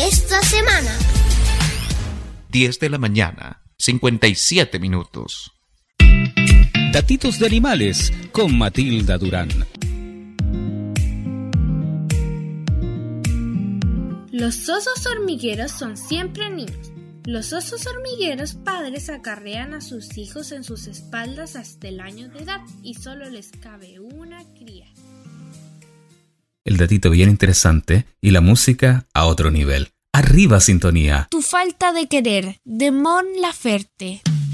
esta semana. 10 de la mañana, 57 minutos. Datitos de animales con Matilda Durán. Los osos hormigueros son siempre niños. Los osos hormigueros padres acarrean a sus hijos en sus espaldas hasta el año de edad y solo les cabe una cría. El datito bien interesante y la música a otro nivel. Arriba sintonía. Tu falta de querer, de Mon Laferte.